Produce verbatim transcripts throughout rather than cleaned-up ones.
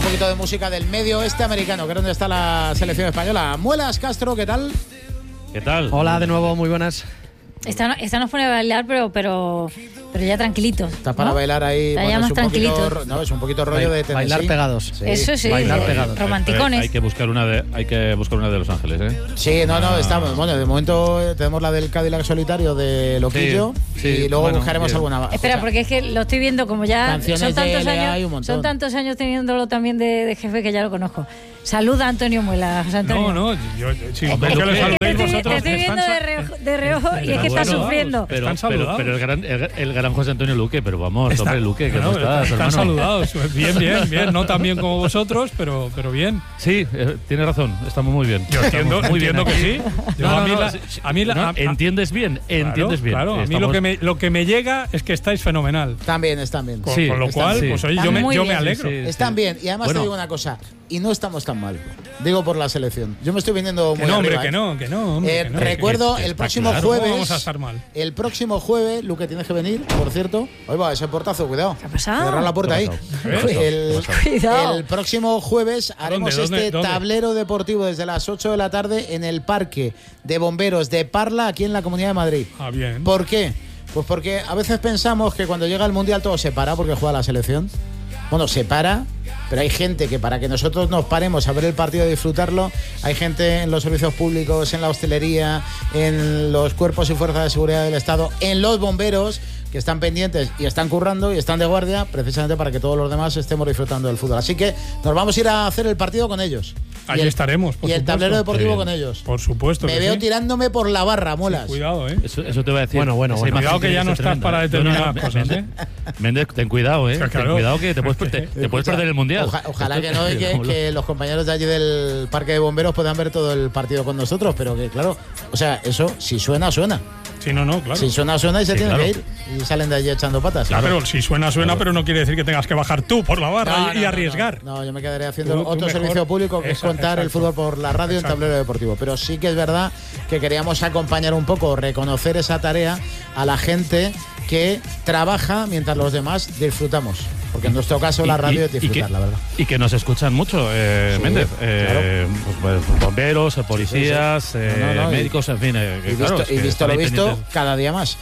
poquito de música del medio oeste americano, que es donde está la selección española. Muelas Castro, ¿qué tal? ¿Qué tal? Hola de nuevo, muy buenas. Esta, esta nos pone a bailar, pero pero pero ya tranquilitos. Está para ¿no? bailar ahí. Está Bueno, ya más es un tranquilitos. poquito, no, es un poquito rollo de Tennessee. Bailar pegados. Sí. Eso sí, Bailar eh, pegados. romanticones. Hay, hay que buscar una de, hay que buscar una de Los Ángeles, ¿eh? Sí, no, no, estamos. Bueno, de momento eh, tenemos la del Cadillac solitario de Loquillo Sí, sí, y luego bueno, buscaremos bien. alguna más. Espera, O sea, porque es que lo estoy viendo como ya Canciones son tantos de L A hay un años, montón. son tantos años teniéndolo también de, de jefe que ya lo conozco. Saluda a Antonio Muela, José Antonio. No, no, yo, yo sí, Hombre, porque Luque, le Es que te saludéis estoy, vosotros. te estoy viendo están de sa- reojo, de reojo y es que está Bueno, sufriendo. Pero, Están pero, saludados. pero el gran, el, el gran José Antonio Luque, pero vamos, Está- hombre, Luque, ¿cómo no, estás, están hermano? saludados. Bien, bien, bien. No tan bien como vosotros, pero, pero bien. Sí, eh, tiene razón, estamos muy bien. Yo entiendo, Estamos muy entiendo bien que aquí. sí. Yo, No, a no, mí no, la- sí, sí. a mí la- No, a- a- entiendes bien, entiendes bien. Claro, a mí Estamos- lo que, me, lo que me llega es que estáis fenomenal. Están bien, están bien. Con, Sí, con lo están cual, bien. pues oye, yo Están me, muy yo me bien. alegro. Sí, sí. Están bien. Y además Bueno. te digo una cosa, y no estamos tan mal. Digo por la selección. Yo me estoy viniendo Que muy no, hombre, arriba, que ¿eh? no, que no, hombre, Eh, que no. recuerdo que el está próximo claro. jueves. ¿Cómo vamos a estar mal? El próximo jueves, Luque, tienes que venir, por cierto. Ahí va, ese portazo, cuidado. ¿Qué ha pasado? Cerrar la puerta ¿Qué ahí. ha pasado? ¿Qué ha pasado? El, Cuidado. el próximo jueves haremos ¿Dónde, este dónde? tablero deportivo desde las ocho de la tarde en el Parque de Bomberos de Parla, aquí en la Comunidad de Madrid. Ah, bien. ¿Por qué? Pues porque a veces pensamos que cuando llega el Mundial todo se para porque juega la selección. Bueno, se para, pero hay gente que para que nosotros nos paremos a ver el partido y disfrutarlo, hay gente en los servicios públicos, en la hostelería, en los cuerpos y fuerzas de seguridad del Estado, en los bomberos, que están pendientes y están currando y están de guardia, precisamente para que todos los demás estemos disfrutando del fútbol. Así que nos vamos a ir a hacer el partido con ellos. Allí Y el- estaremos, por Y el supuesto. tablero deportivo Qué con bien. ellos. Por supuesto. Me que veo sí. tirándome por la barra, Muelas. Cuidado, ¿eh? Eso, eso te voy a decir. Bueno, bueno, Esa bueno. imagen Cuidado que tiene ya no ser estás tremenda. para No, no, determinadas no, cosas, Méndez, Méndez, ten cuidado, ¿eh? Claro. Ten cuidado que te puedes, te, te puedes Escucha, perder el Mundial. oja- ojalá Esto- que no, y que, como lo- que los compañeros de allí del Parque de Bomberos puedan ver todo el partido con nosotros, pero que claro, o sea, eso si suena, suena. Sí, no, no, claro. Si suena, suena y se Sí, tienen claro. que ir. Y salen de allí echando patas. Ya, pero si suena, suena, Claro. pero no quiere decir que tengas que bajar tú por la barra No, y, no, y no, arriesgar. No, no, yo me quedaré haciendo Tú- tú otro mejor- servicio público que es Exacto, contar el exacto. fútbol por la radio Exacto. en tablero deportivo. Pero sí que es verdad que queríamos acompañar un poco, reconocer esa tarea a la gente que trabaja mientras los demás disfrutamos. Porque en nuestro caso la Y- radio y- es disfrutar, y que, la verdad. Y que nos escuchan mucho, eh, Sí, Méndez. Eh, pues, pues, bomberos, eh, policías, sí. eh, No, no, no, y- médicos, en fin. eh, que Y claro, visto, es y que visto están lo ahí visto, pendientes. cada día más.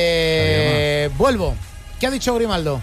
Eh, vuelvo. ¿Qué ha dicho Grimaldo?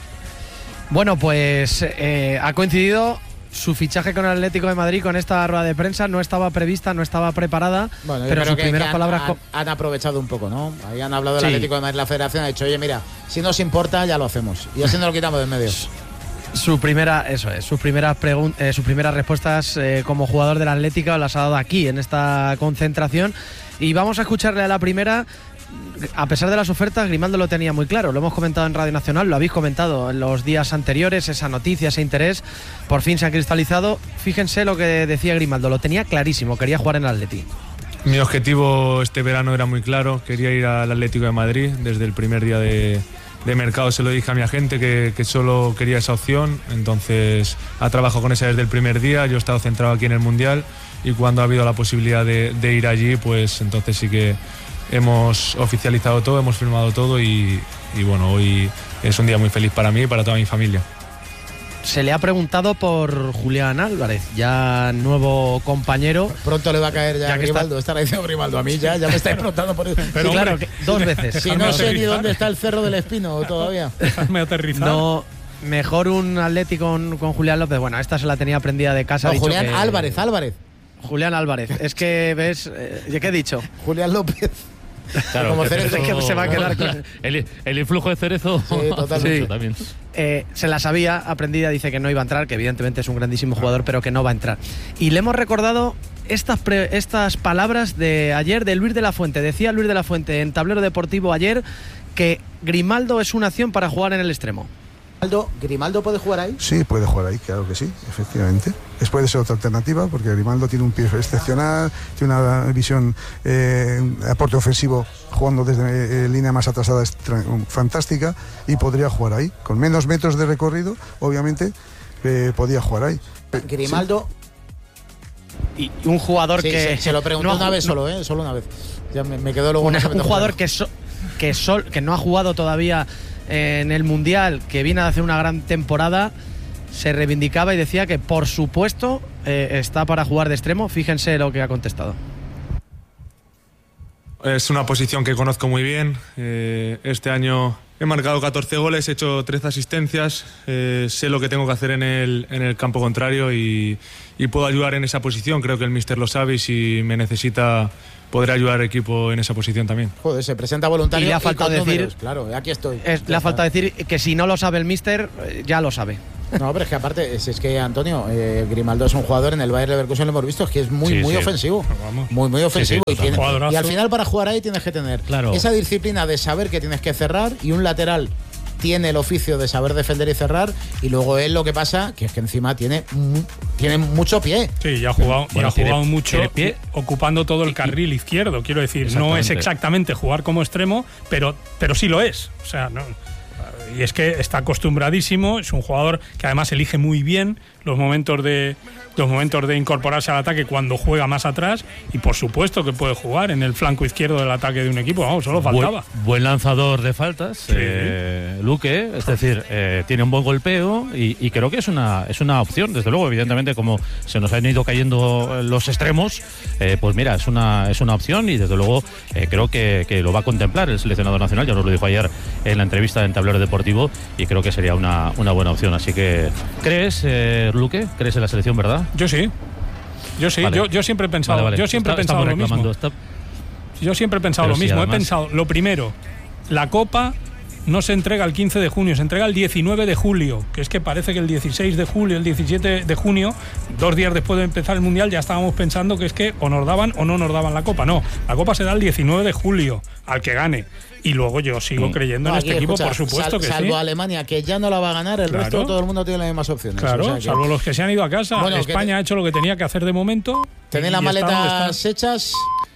Bueno, pues eh, ha coincidido su fichaje con el Atlético de Madrid con esta rueda de prensa. No estaba prevista, no estaba preparada, Bueno, yo pero creo sus que, primeras que han, palabras. han- co- han aprovechado un poco, ¿no? Ahí han hablado del Sí. Atlético de Madrid, la Federación ha dicho, oye, mira, si nos importa, ya lo hacemos. Y así nos lo quitamos de en medio. Su primera, eso es, sus primeras pregun- eh, sus primeras respuestas eh, como jugador del Atlético las ha dado aquí en esta concentración. Y vamos a escucharle a la primera. A pesar de las ofertas, Grimaldo lo tenía muy claro. Lo hemos comentado en Radio Nacional, lo habéis comentado en los días anteriores, esa noticia, ese interés, por fin se ha cristalizado. Fíjense lo que decía Grimaldo, lo tenía clarísimo, quería jugar en el Atleti. Mi objetivo este verano era muy claro, quería ir al Atlético de Madrid. Desde el primer día de, de mercado se lo dije a mi agente que, que solo quería esa opción, entonces ha trabajado con esa desde el primer día. Yo he estado centrado aquí en el Mundial y cuando ha habido la posibilidad de, de ir allí, pues entonces sí que hemos oficializado todo, hemos firmado todo y, y bueno, hoy es un día muy feliz para mí y para toda mi familia. Se le ha preguntado por Julián Álvarez, ya nuevo compañero. Pronto le va a caer ya, Ya a que Grimaldo. Estará diciendo Grimaldo a mí ya, ya me estáis preguntando por eso. Pero, Sí, claro, hombre, que dos veces. Si déjame no sé ni aterrizar. dónde está el Cerro del Espino todavía. Déjame aterrizar. No, mejor un Atlético con, con Julián López. Bueno, esta se la tenía aprendida de casa. ha No, dicho Julián que- Álvarez, Álvarez. Julián Álvarez. Es que ves, eh, ¿qué he dicho? Julián López. Claro, como que Cerezo. Cerezo- Que se va a quedar con- el, el influjo de Cerezo. Sí, totalmente. Sí, también. Eh, se la sabía, aprendida, dice que no iba a entrar, que evidentemente es un grandísimo jugador, pero que no va a entrar. Y le hemos recordado estas, pre- estas palabras de ayer de Luis de la Fuente. Decía Luis de la Fuente en Tablero Deportivo ayer que Grimaldo es una opción para jugar en el extremo. Grimaldo, ¿Grimaldo puede jugar ahí? Sí, puede jugar ahí, claro que sí, efectivamente. Es, puede ser otra alternativa porque Grimaldo tiene un pie excepcional, tiene una visión, eh, aporte ofensivo jugando desde eh, línea más atrasada es tra- fantástica y podría jugar ahí. Con menos metros de recorrido, obviamente, eh, podía jugar ahí. Grimaldo, Y un jugador sí, que... se, se lo pregunté no ha una ju- vez no- solo, ¿eh? Solo una vez. Ya me, me quedó luego. Una- no se me un tocó jugador nada. que, so- que, sol- que no ha jugado todavía en el Mundial, que viene a hacer una gran temporada. se reivindicaba y decía que por supuesto eh, está para jugar de extremo. Fíjense lo que ha contestado. Es una posición que conozco muy bien. Eh, este año he marcado catorce goles, he hecho trece asistencias. Eh, sé lo que tengo que hacer en el, en el campo contrario y, y puedo ayudar en esa posición. Creo que el míster lo sabe y si me necesita podré ayudar al equipo en esa posición también. Joder, se presenta voluntario. Y le ha faltado decir, números. Claro, aquí estoy. Es, le ha faltado decir que si no lo sabe el míster, ya lo sabe. No, pero es que aparte, es, es que Antonio, eh, Grimaldo es un jugador, en el Bayer Leverkusen lo hemos visto, es que es muy, Sí, muy sí. ofensivo. Vamos. Muy, muy ofensivo. Sí, sí, y, tiene- jugadorazo. y al final, para jugar ahí, tienes que tener Claro. esa disciplina de saber que tienes que cerrar, y un lateral tiene el oficio de saber defender y cerrar, y luego él lo que pasa, que es que encima tiene, mu- tiene mucho pie. Sí, y ha jugado, y Bueno, ha jugado tiene- mucho tiene pie. ocupando todo el carril izquierdo. Quiero decir, no es Exactamente. exactamente jugar como extremo, pero, pero sí lo es. O sea, no. Y es que está acostumbradísimo, es un jugador que además elige muy bien los momentos de los momentos de incorporarse al ataque cuando juega más atrás, y por supuesto que puede jugar en el flanco izquierdo del ataque de un equipo. Vamos, solo faltaba. Buen, buen lanzador de faltas, eh, Luque, es decir, eh, tiene un buen golpeo y, y creo que es una es una opción, desde luego, evidentemente, como se nos han ido cayendo los extremos, eh, pues mira, es una es una opción y desde luego eh, creo que, que lo va a contemplar el seleccionador nacional, ya nos lo dijo ayer en la entrevista en Tablero Deportivo, y creo que sería una, una buena opción. Así que, ¿crees, eh, Luque? ¿Crees en la selección, verdad? Yo sí. Yo sí, Vale. yo, yo siempre he pensado, Vale, vale. yo siempre Está- he pensado estamos lo mismo. reclamando, está- Yo siempre he pensado Pero lo sí, mismo. además- He pensado, lo primero, la Copa no se entrega el quince de junio, se entrega el diecinueve de julio, que es que parece que el dieciséis de julio, el diecisiete de junio, dos días después de empezar el Mundial, ya estábamos pensando que es que o nos daban o no nos daban la Copa. No, la Copa se da el diecinueve de julio, al que gane. Y luego yo sigo creyendo No, en aquí, este equipo, escucha, por supuesto sal- que salvo sí. Alemania, que ya no la va a ganar, el Claro. resto todo el mundo tiene las mismas opciones. Claro, O sea que salvo los que se han ido a casa. Bueno, que España te- ha hecho lo que tenía que hacer de momento. ¿Tenéis y las está donde maletas está. hechas?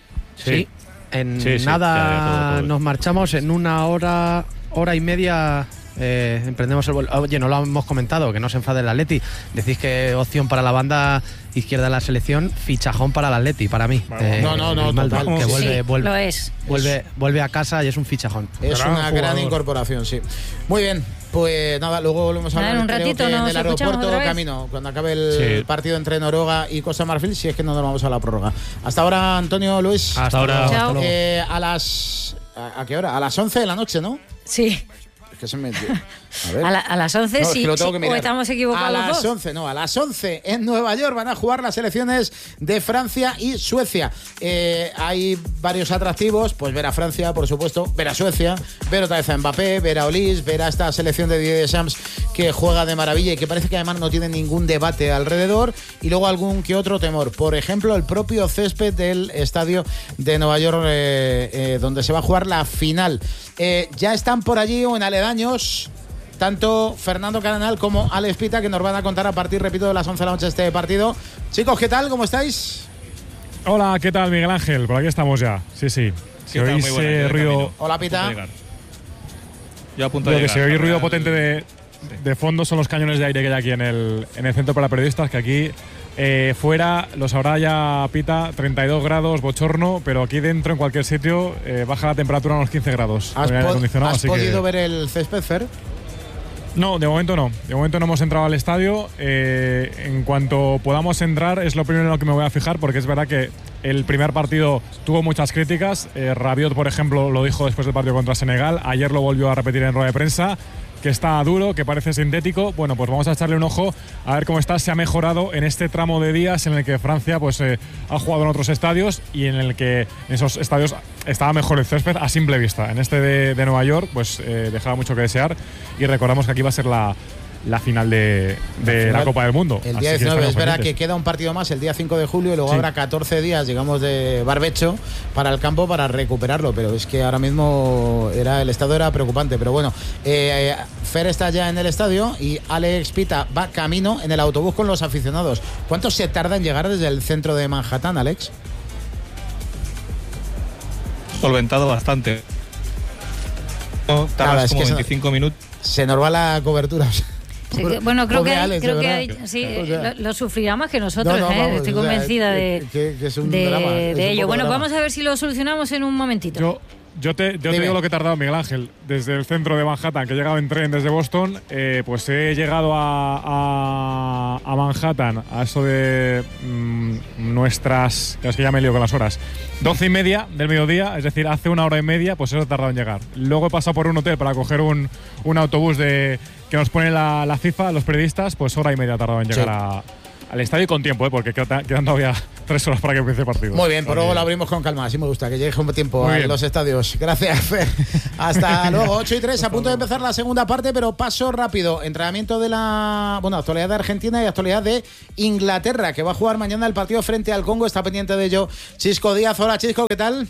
Sí. En Sí, sí, nada ya, ya, todo, todo. nos marchamos, en una hora, hora y media eh, emprendemos el vuelo. Oye, no lo hemos comentado, que no se enfade el Atleti. Decís que opción para la banda izquierda de la selección, fichajón para el Atleti, para mí. Eh, No, no, no, Grimaldo, total. que Sí, vuelve, Sí, vuelve, lo es. vuelve, vuelve a casa y es un fichajón. Es Gran una gran jugador. incorporación, sí. Muy bien, pues nada, luego volvemos a Nada, hablar en un creo ratito que nos del escuchamos aeropuerto otra vez. camino, cuando acabe el Sí. partido entre Noruega y Costa de Marfil, si es que no nos vamos a la prórroga. Hasta ahora, Antonio, Luis. Hasta ahora. luego, Chao. hasta luego. Eh, a las... ¿A, a qué hora? A las once de la noche, ¿no? Sí. Es que se me... A ver. A, la- a las once No, es sí, que lo tengo sí, que o mirar. estamos A equivocados los las dos. once, no, a las once en Nueva York van a jugar las selecciones de Francia y Suecia. Eh, hay varios atractivos, pues ver a Francia, por supuesto, ver a Suecia, ver otra vez a Mbappé, ver a Olis, ver a esta selección de Didier Deschamps que juega de maravilla y que parece que además no tiene ningún debate alrededor, y luego algún que otro temor. Por ejemplo, el propio césped del estadio de Nueva York, eh, eh, donde se va a jugar la final. Eh, ya están por allí o en aledaños tanto Fernando Caranal como Alex Pita, que nos van a contar a partir, repito, de las once de la noche este partido. Chicos, ¿qué tal? ¿Cómo estáis? Hola, ¿qué tal, Miguel Ángel? Por aquí estamos ya. Sí, sí. Si tal? oís Muy buenas, eh, yo de ruido, camino. Hola, Pita. Yo a punto lo de que llegar. si oís ruido Al- potente de, de fondo son los cañones de aire que hay aquí en el, en el centro para periodistas, que aquí eh, fuera, lo sabrá ya Pita, treinta y dos grados, bochorno, pero aquí dentro, en cualquier sitio, eh, baja la temperatura a unos quince grados. ¿Has, con el aire po- acondicionado, has así podido que- ver el césped, Fer? No, de momento no. De momento no hemos entrado al estadio. Eh, en cuanto podamos entrar, es lo primero en lo que me voy a fijar, porque es verdad que el primer partido tuvo muchas críticas. Eh, Rabiot, por ejemplo, lo dijo después del partido contra Senegal. Ayer lo volvió a repetir en rueda de prensa, que está duro, que parece sintético. Bueno, pues vamos a echarle un ojo a ver cómo está. Se ha mejorado en este tramo de días en el que Francia pues, eh, ha jugado en otros estadios y en el que en esos estadios estaba mejor el césped a simple vista. En este de, de Nueva York pues eh, dejaba mucho que desear, y recordamos que aquí va a ser la, la final de, de la, final, Copa del Mundo. El Así día que diecinueve, estaremos es verdad pendientes. que queda un partido más el día cinco de julio y luego Sí. habrá catorce días, digamos, de barbecho para el campo para recuperarlo, pero es que ahora mismo era el estado era preocupante, pero bueno, eh, Fer está ya en el estadio y Alex Pita va camino en el autobús con los aficionados. ¿Cuánto se tarda en llegar desde el centro de Manhattan, Alex? Solventado bastante. No, Nada, tardas es como que se- veinticinco minutos. Se nos va la cobertura. Sí, que- bueno, creo Pobre que, Alex, creo de que verdad. hay- sí, O sea, lo, lo sufrirá más que nosotros, no, no, ¿eh? vamos, Estoy o sea, convencida que- de, que- que es un de, drama, es de un ello. poco Bueno, drama. vamos a ver si lo solucionamos en un momentito. Yo, Yo te, yo te digo lo que he tardado, Miguel Ángel. Desde el centro de Manhattan, que he llegado en tren desde Boston, eh, pues he llegado a, a, a Manhattan a eso de mmm, nuestras... Es que ya me lío con las horas. Doce y media del mediodía, es decir, hace una hora y media, pues eso he tardado en llegar. Luego he pasado por un hotel para coger un, un autobús de que nos pone la, la FIFA, los periodistas, pues hora y media he tardado en llegar sí. a... al estadio con tiempo, ¿eh? Porque quedan, quedan todavía tres horas para que empiece el partido. Muy bien, por luego lo abrimos con calma, así me gusta, que llegue un tiempo Muy a bien. los estadios. Gracias, Fer. Hasta luego, ocho y tres, a punto de empezar la segunda parte, pero paso rápido. Entrenamiento de la, bueno, actualidad de Argentina y actualidad de Inglaterra, que va a jugar mañana el partido frente al Congo. Está pendiente de ello Chisco Díaz. Hola, Chisco, ¿qué tal?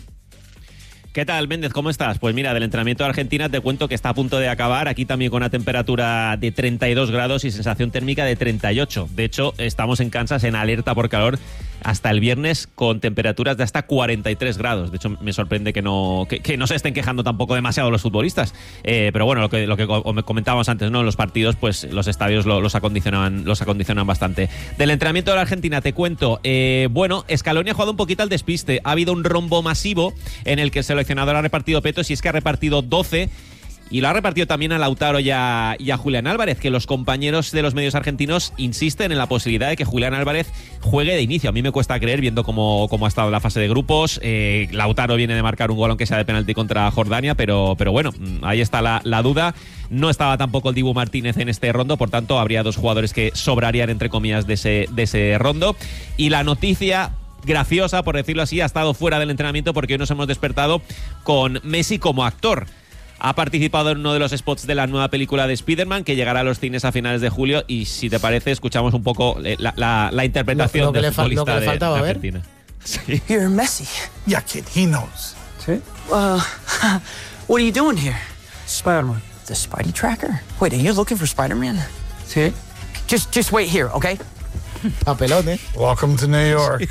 ¿Qué tal, Méndez? ¿Cómo estás? Pues mira, del entrenamiento de Argentina te cuento que está a punto de acabar. Aquí también con una temperatura de treinta y dos grados y sensación térmica de treinta y ocho. De hecho, estamos en Kansas en alerta por calor hasta el viernes con temperaturas de hasta cuarenta y tres grados. De hecho, me sorprende que no, que, que no se estén quejando tampoco demasiado los futbolistas. Eh, pero bueno, lo que, lo que comentábamos antes, ¿no? En los partidos, pues los estadios lo, los, acondicionan, los acondicionan bastante. Del entrenamiento de la Argentina te cuento, eh, bueno, Scaloni ha jugado un poquito al despiste. Ha habido un rombo masivo en el que el seleccionador ha repartido petos y es que ha repartido doce. Y lo ha repartido también a Lautaro y a, y a Julián Álvarez, que los compañeros de los medios argentinos insisten en la posibilidad de que Julián Álvarez juegue de inicio. A mí me cuesta creer, viendo cómo, cómo ha estado la fase de grupos. Eh, Lautaro viene de marcar un gol, aunque sea de penalti, contra Jordania, pero, pero bueno, ahí está la, la duda. No estaba tampoco el Dibu Martínez en este rondo, por tanto habría dos jugadores que sobrarían, entre comillas, de ese, de ese rondo. Y la noticia graciosa, por decirlo así, ha estado fuera del entrenamiento porque hoy nos hemos despertado con Messi como actor. Ha participado en uno de los spots de la nueva película de Spider-Man, que llegará a los cines a finales de julio. Y si te parece, escuchamos un poco la, la, la interpretación lo, lo del futbolista lo que le faltaba, de, de Argentina. Sí. You're Messi. Yeah, kid, he knows. Sí. Uh, what are you doing here? Spider-Man. The Spidey tracker? Wait, are you looking for Spider-Man? Sí. Just, just wait here, okay? Papelón, ¿eh? Welcome to New York.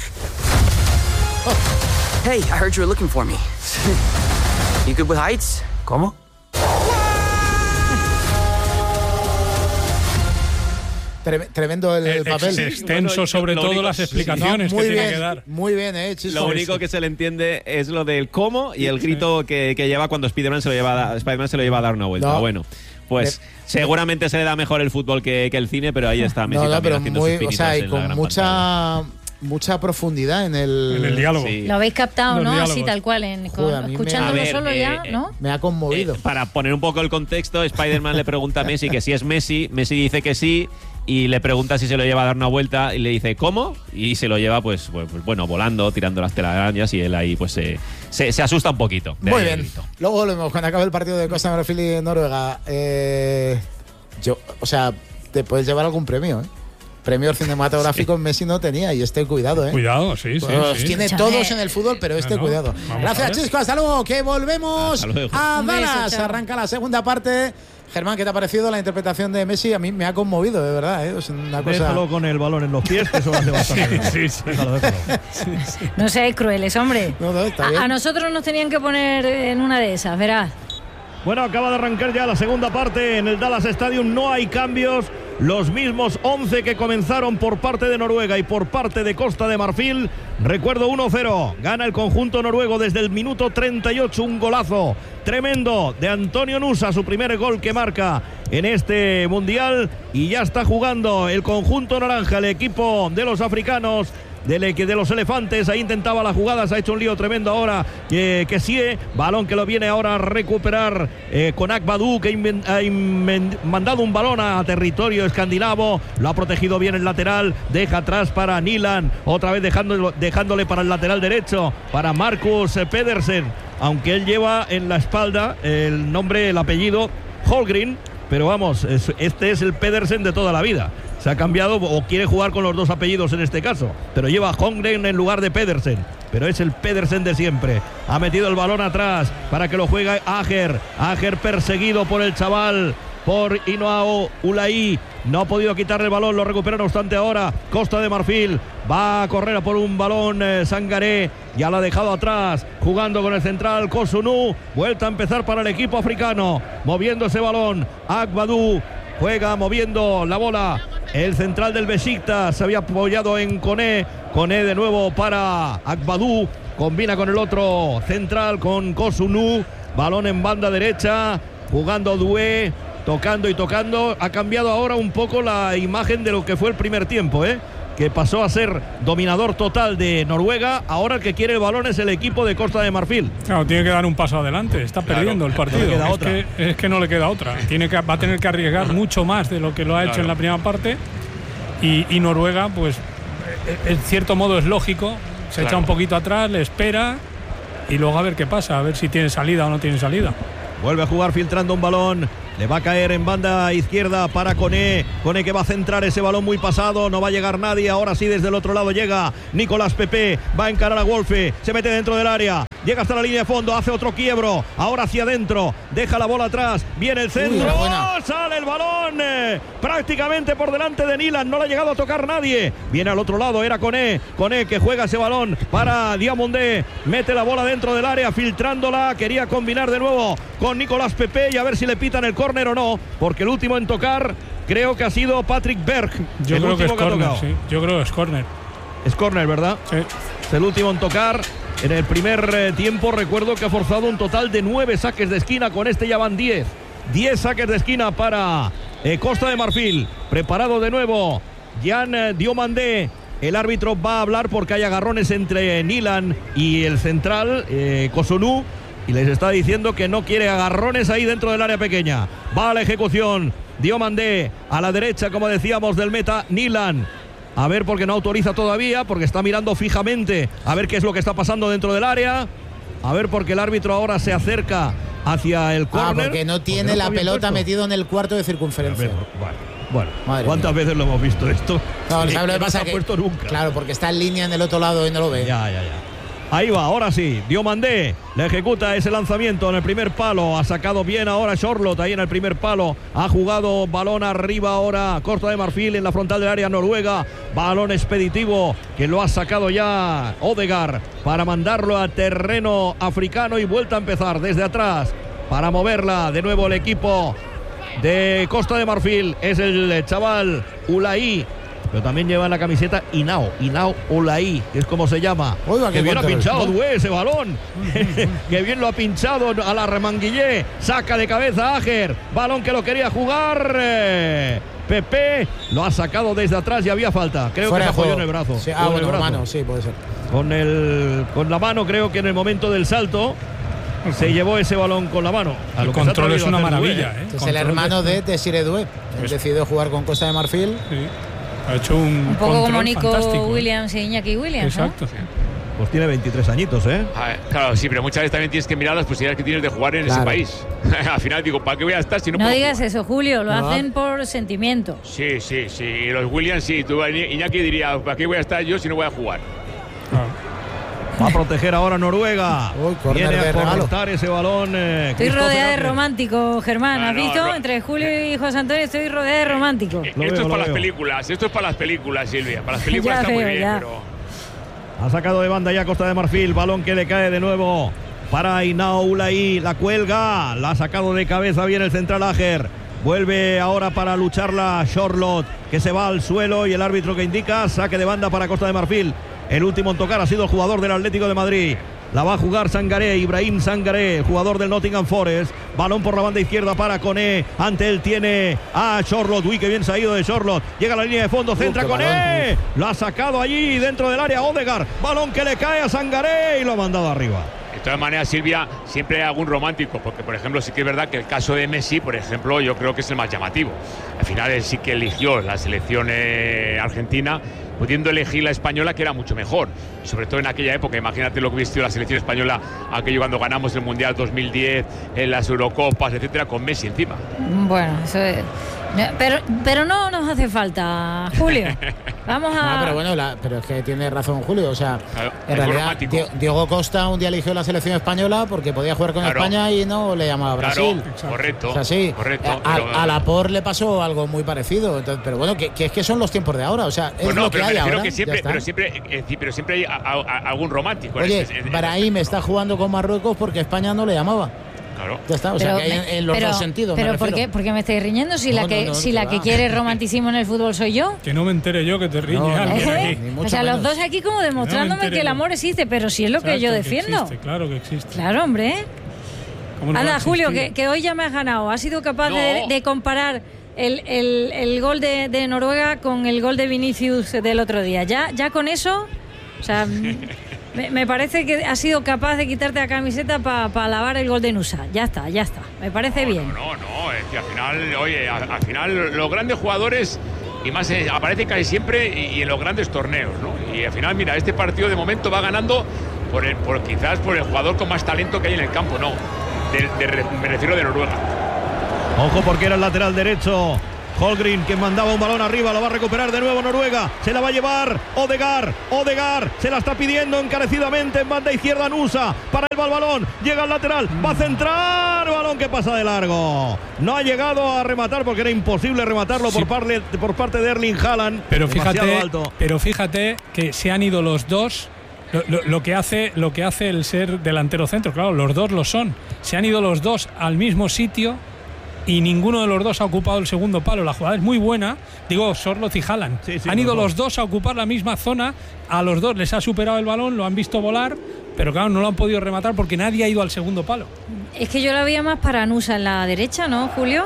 Hey, I heard you were looking for me. You good with heights? ¿Cómo? Tremendo el, el papel. Extenso, bueno, sobre todo único, las explicaciones no, que bien, tiene que dar. Muy bien, eh, Chisco. Lo único que se le entiende es lo del cómo y el grito que, que lleva cuando Spider-Man se lo lleva a, Spider-Man se lo lleva a dar una vuelta. No. Bueno, pues de, seguramente se le da mejor el fútbol que, que el cine, pero ahí está Messi no, no, también pero haciendo muy, sus pinitos, o sea, y en con la mucha pantalla. mucha profundidad en el, en el diálogo. Sí. Lo habéis captado, Los ¿no? diálogos. Así tal cual, en, con, Joder, escuchándolo me, ver, solo eh, ya, eh, ¿no? Me ha conmovido. Eh, para poner un poco el contexto, Spider-Man le pregunta a Messi que si es Messi, Messi dice que sí y le pregunta si se lo lleva a dar una vuelta y le dice ¿cómo? Y se lo lleva pues, pues bueno, volando, tirando las telarañas y él ahí pues se, se, se asusta un poquito. Muy bien. Luego volvemos cuando acabe el partido de Costa de Marfil y Noruega. Eh, yo, o sea, te puedes llevar algún premio, ¿eh? Premio cinematográfico en Messi no tenía y este cuidado, ¿eh? Cuidado, sí, sí. Pues sí. tiene todos en el fútbol, pero este no, cuidado. Gracias, Chisco. Hasta luego, que volvemos luego. a Dallas. Beso, Arranca la segunda parte. Germán, ¿qué te ha parecido la interpretación de Messi? A mí me ha conmovido, de verdad, ¿eh? Es una cosa... Déjalo con el balón en los pies, que eso hace bastante. Sí, sí. Déjalo, déjalo. Sí, sí. No seáis crueles, hombre. No, no, está bien. A, a nosotros nos tenían que poner en una de esas, verás. Bueno, acaba de arrancar ya la segunda parte en el Dallas Stadium. No hay cambios. Los mismos once que comenzaron por parte de Noruega y por parte de Costa de Marfil. Recuerdo uno cero. Gana el conjunto noruego desde el minuto treinta y ocho. Un golazo tremendo de Antonio Nusa. Su primer gol que marca en este mundial. Y ya está jugando el conjunto naranja, el equipo de los africanos. De, de los elefantes, ahí intentaba la jugada, se ha hecho un lío tremendo ahora, eh, que sí, balón que lo viene ahora a recuperar eh, con Akbadou, que inven, ha inven, mandado un balón a territorio escandinavo, lo ha protegido bien el lateral, deja atrás para Nilan, otra vez dejándolo, dejándole para el lateral derecho, para Marcus Pedersen, aunque él lleva en la espalda el nombre, el apellido Holgren, pero vamos, es, este es el Pedersen de toda la vida. Se ha cambiado o quiere jugar con los dos apellidos en este caso, pero lleva Holmgren en lugar de Pedersen, pero es el Pedersen de siempre. Ha metido el balón atrás para que lo juegue Ager. Ager perseguido por el chaval, por Inoao Ulai. No ha podido quitarle el balón, lo recupera no obstante ahora Costa de Marfil. Va a correr por un balón eh, Sangaré, ya lo ha dejado atrás, jugando con el central Kosunu. Vuelta a empezar para el equipo africano, moviendo ese balón Akbadou. Juega moviendo la bola el central del Besiktas, se había apoyado en Koné. Koné de nuevo para Akbadou. combina con el otro central, con Kosunu, balón en banda derecha, jugando Doué, tocando y tocando. Ha cambiado ahora un poco la imagen de lo que fue el primer tiempo, ¿eh? que pasó a ser dominador total de Noruega. Ahora el que quiere el balón es el equipo de Costa de Marfil. Claro, tiene que dar un paso adelante. Está Claro, perdiendo el partido. no le queda es, otra. que, es que no le queda otra. Tiene que, va a tener que arriesgar mucho más de lo que lo ha hecho Claro. en la primera parte. Y, y Noruega, pues, en cierto modo es lógico. Se Claro. echa un poquito atrás, le espera y luego a ver qué pasa, a ver si tiene salida o no tiene salida. Vuelve a jugar filtrando un balón. Le va a caer en banda izquierda para Koné. Koné que va a centrar ese balón muy pasado. No va a llegar nadie. Ahora sí, desde el otro lado llega Nicolás Pepe. Va a encarar a Wolfe. Se mete dentro del área. Llega hasta la línea de fondo. Hace otro quiebro. Ahora hacia adentro. Deja la bola atrás. Viene el centro. Uy, buena. ¡Oh! Sale el balón. eh, prácticamente por delante de Nilan. No le ha llegado a tocar nadie. Viene al otro lado. Era Koné. Koné que juega ese balón para Diamondé. Mete la bola dentro del área. Filtrándola. Quería combinar de nuevo con Nicolás Pepe. Y a ver si le pitan el córner o no, porque el último en tocar creo que ha sido Patrick Berg. Yo el creo que es último que ha córner, tocado. sí. Yo creo que es córner. Es córner, ¿verdad? Sí. Es el último en tocar. En el primer eh, tiempo recuerdo que ha forzado un total de nueve saques de esquina. Con este ya van diez. Diez saques de esquina para eh, Costa de Marfil. Preparado de nuevo Jan eh, Diomandé. El árbitro va a hablar porque hay agarrones entre Nilan y el central eh, Kosunu. Y les está diciendo que no quiere agarrones ahí dentro del área pequeña. Va a la ejecución. Diomandé a la derecha, como decíamos, del meta Nilan. A ver, porque no autoriza todavía, porque está mirando fijamente a ver qué es lo que está pasando dentro del área. A ver, porque el árbitro ahora se acerca hacia el Ah, córner. porque no tiene Porque no la está bien pelota puesto. metido en el cuarto de circunferencia. Bueno, Madre ¿cuántas mía. veces lo hemos visto esto? No, Sí, ¿sabes lo que no pasa? se ha Que, puesto nunca. claro, porque está en línea en el otro lado y no lo ve. Ya, ya, ya. Ahí va, ahora sí, Diomandé le ejecuta ese lanzamiento en el primer palo, ha sacado bien ahora Charlotte ahí en el primer palo, ha jugado balón arriba ahora Costa de Marfil en la frontal del área Noruega, balón expeditivo que lo ha sacado ya Odegaard para mandarlo a terreno africano y vuelta a empezar desde atrás para moverla de nuevo el equipo de Costa de Marfil, es el chaval Ulaí. Pero también lleva en la camiseta Inao, Inao Olaí, que es como se llama. Oiga, Que qué bien ha buen pinchado terreno. Doué ese balón. Que bien lo ha pinchado a la Remanguillé. Saca de cabeza Ager. Balón que lo quería jugar. eh, Pepe lo ha sacado desde atrás y había falta. Creo Fuera que se de apoyó juego. en el brazo. Sí, O ah, en bueno, el brazo. mano, sí, puede ser. Con, el, con la mano, creo que en el momento del salto se llevó ese balón con la mano. A El lo que se ha control es atrevido una a hacer Doué, maravilla, ¿eh? Es el Control hermano de- de Desiré Doué. Él decidió jugar con Costa de Marfil. Sí. Ha hecho un, Un poco control como Nico fantástico, ¿eh? Williams y Iñaki Williams, ¿no? Exacto. Pues tiene veintitrés añitos, ¿eh? A ver, claro, sí, pero muchas veces también tienes que mirar las posibilidades que tienes de jugar en Claro. ese país. Al final digo, ¿para qué voy a estar si no, No puedo digas jugar? eso, Julio, lo No. hacen por sentimiento. Sí, sí, sí. Y los Williams, sí. Tú, Iñaki diría, ¿para qué voy a estar yo si no voy a jugar? Va a proteger ahora Noruega. Uy, córner Viene de a regalo. cortar ese balón. eh, Estoy Christopher rodeada de Ager. románticos, Germán. Ah, ¿Has no, visto? ro- Entre Julio y José Antonio estoy rodeada de románticos. Eh, Lo esto veo, es lo para las veo. películas. Esto es para las películas, Silvia. Para las películas Ya está muy veo, bien, ya. pero... Ha sacado de banda ya Costa de Marfil. Balón que le cae de nuevo para Inao Ulaí. La cuelga. La ha sacado de cabeza bien el central Ager. Vuelve ahora para lucharla Charlotte, que se va al suelo y el árbitro que indica saque de banda para Costa de Marfil. El último en tocar ha sido el jugador del Atlético de Madrid. La va a jugar Sangaré, Ibrahim Sangaré, jugador del Nottingham Forest. Balón por la banda izquierda para Koné. Ante él tiene a Charlotte. Uy, que bien se ha ido de Charlotte. Llega a la línea de fondo, centra qué Koné. balón, Lo ha sacado allí dentro del área Odegaard. Balón que le cae a Sangaré y lo ha mandado arriba. De todas maneras, Silvia, siempre hay algún romántico, porque por ejemplo sí que es verdad que el caso de Messi, por ejemplo, yo creo que es el más llamativo. Al final él sí que eligió la selección eh, argentina, pudiendo elegir la española, que era mucho mejor. Sobre todo en aquella época, imagínate lo que vistió la selección española, aquello cuando ganamos el Mundial dos mil diez, en las Eurocopas, etcétera, con Messi encima. Bueno, eso es. Pero, pero no nos hace falta, Julio. Vamos a. No, pero bueno, la- pero es que tiene razón Julio. O sea, Claro, en es realidad, romántico. Di- Diego Costa un día eligió la selección española porque podía jugar con Claro. España y no le llamaba a Brasil. Claro, correcto, O sea, sí. correcto. A, pero- a Laporte le pasó algo muy parecido. Entonces, pero bueno, que, que es que son los tiempos de ahora. O sea, es Pues no, lo que pero me hay refiero ahora. que ya siempre, está. pero siempre, eh, sí, pero siempre hay a- a- a- algún romántico. en Oye, ese- en- en- Brahim está jugando con Marruecos porque España no le llamaba. Claro. Ya está, o pero, sea que hay en, en los pero, dos sentidos. Pero me ¿por refiero. qué, ¿por qué me estáis riñendo si No, la que, no, no, si que la va. que quiere romanticismo en el fútbol soy yo? Que no me entere yo que te riñe No, alguien ¿Eh? aquí. Ni O mucho sea, los menos. dos aquí como demostrándome entere que el yo. amor existe, pero si es lo que Exacto, yo que defiendo. existe, claro que existe. Claro, hombre. ¿Cómo no va a Anda, existir? Julio, que, que hoy ya me has ganado. Has sido capaz No. de, de comparar el, el, el gol de, de Noruega con el gol de Vinicius del otro día. Ya, ya con eso, o sea, me, me parece que has sido capaz de quitarte la camiseta para pa lavar el gol de Nusa. Ya está, ya está. Me parece bien. No, no, es que al final, oye, al, al final los grandes jugadores y más eh, aparecen casi siempre y, y en los grandes torneos, ¿no? Y al final, mira, este partido de momento va ganando por el, por quizás por el jugador con más talento que hay en el campo, no. De, de, me refiero de Noruega. Ojo porque era el lateral derecho. Holgren, que mandaba un balón arriba, lo va a recuperar de nuevo Noruega. Se la va a llevar Odegaard. Odegaard se la está pidiendo encarecidamente en banda izquierda Nusa. Para el balón, llega al lateral, va a centrar. Balón que pasa de largo. No ha llegado a rematar porque era imposible rematarlo Sí. por, parte, por parte de Erling Haaland. Pero Demasiado fíjate, alto. pero fíjate que se han ido los dos. Lo, lo- lo que hace, lo que hace el ser delantero centro, claro, los dos lo son. Se han ido los dos al mismo sitio y ninguno de los dos ha ocupado el segundo palo. La jugada es muy buena. Digo, Sorloth y Haaland. Sí, sí, han ido los los dos a ocupar la misma zona. A los dos les ha superado el balón, lo han visto volar, pero claro, no lo han podido rematar porque nadie ha ido al segundo palo. Es que yo la veía más para Nusa en la derecha, ¿no, Julio?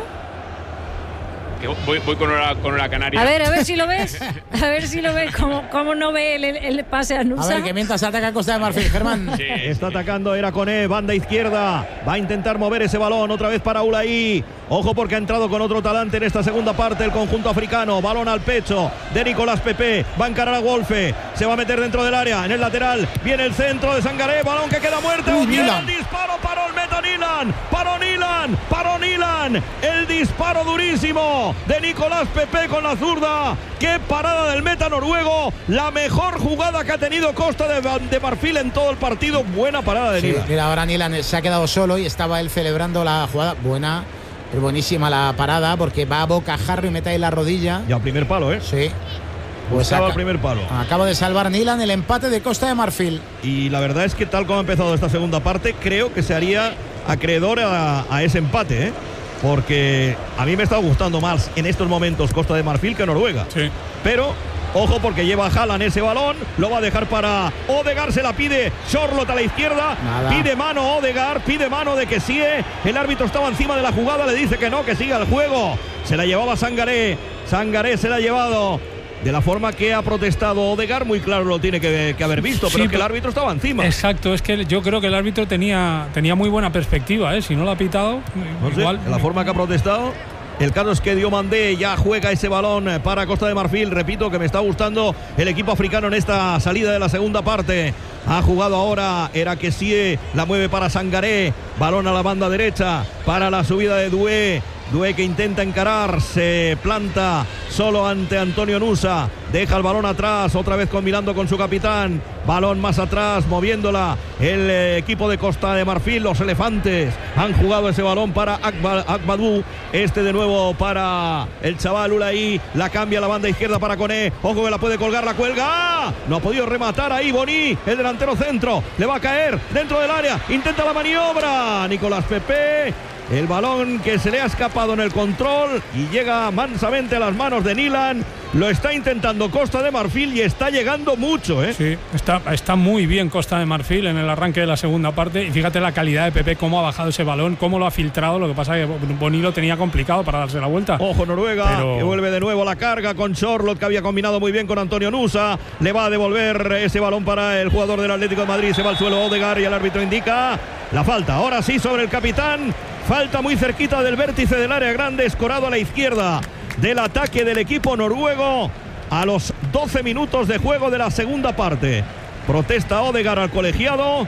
Que voy, voy con una, con una canaria. A ver, a ver si lo ves. A ver si lo ves. ¿Cómo, cómo no ve el, el pase a A Nusa? ver, que mientras ataca Costa de Marfil, Germán. Sí, Está atacando Eraconé, banda izquierda. Va a intentar mover ese balón otra vez para Ulai. Ojo porque ha entrado con otro talante en esta segunda parte el conjunto africano. Balón al pecho de Nicolás Pepe. Va a encarar a Wolfe. Se va a meter dentro del área. En el lateral viene el centro de Sangaré. Balón que queda muerto. Uy, Viene Nilan. el disparo. Paró el meta Nilan. Paró Nilan. Paró Nilan. El disparo durísimo de Nicolás Pepe con la zurda. Qué parada del meta noruego. La mejor jugada que ha tenido Costa de, de Marfil en todo el partido. Buena parada de Sí, Nilan. mira, ahora Nilan se ha quedado solo y estaba él celebrando la jugada. Buena, es buenísima la parada porque va a bocajarro y mete ahí la rodilla. Ya primer palo, ¿eh? Sí. Pues Buscaba aca- el primer palo. acaba de salvar Nilan el empate de Costa de Marfil. Y la verdad es que tal como ha empezado esta segunda parte, creo que se haría acreedor a, a ese empate, ¿eh? Porque a mí me está gustando más en estos momentos Costa de Marfil que Noruega. Sí. Pero ojo porque lleva Haaland ese balón, lo va a dejar para Odegaard, se la pide Sorloth a la izquierda, Nada. pide mano Odegaard, pide mano de que sí, el árbitro estaba encima de la jugada, le dice que no, que siga el juego, se la llevaba Sangaré, Sangaré se la ha llevado de la forma que ha protestado Odegaard, muy claro lo tiene que, que haber visto, Sí, pero es que el pero- árbitro estaba encima. Exacto, es que yo creo que el árbitro tenía, tenía muy buena perspectiva, ¿eh? Si no lo ha pitado, No sé, igual. de la forma que ha protestado. El caso es que Diomandé ya juega ese balón para Costa de Marfil. Repito que me está gustando el equipo africano en esta salida de la segunda parte. Ha jugado ahora Erakesie, la mueve para Sangaré. Balón a la banda derecha para la subida de Doué. Doué que intenta encarar, se planta solo ante Antonio Nusa. Deja el balón atrás, otra vez combinando con su capitán. Balón más atrás, moviéndola el eh, equipo de Costa de Marfil. Los elefantes han jugado ese balón para Akba- Akbadou. Este de nuevo para el chaval Ulai. La cambia a la banda izquierda para Coné. Ojo que la puede colgar, la cuelga. ¡Ah! No ha podido rematar ahí Boni, el delantero centro. Le va a caer dentro del área. Intenta la maniobra. Nicolás Pepe. El balón que se le ha escapado en el control y llega mansamente a las manos de Nilan. Lo está intentando Costa de Marfil y está llegando mucho, ¿eh? Sí, está, está muy bien Costa de Marfil en el arranque de la segunda parte. Y fíjate la calidad de Pepe, cómo ha bajado ese balón, cómo lo ha filtrado. Lo que pasa es que Boni lo tenía complicado para darse la vuelta. Ojo Noruega, Pero- que vuelve de nuevo la carga con Sorloth, que había combinado muy bien con Antonio Nusa. Le va a devolver ese balón para el jugador del Atlético de Madrid. Se va al suelo Odegaard y el árbitro indica la falta. Ahora sí sobre el capitán. Falta muy cerquita del vértice del área grande, escorado a la izquierda del ataque del equipo noruego a los doce minutos de juego de la segunda parte. Protesta Odegaard al colegiado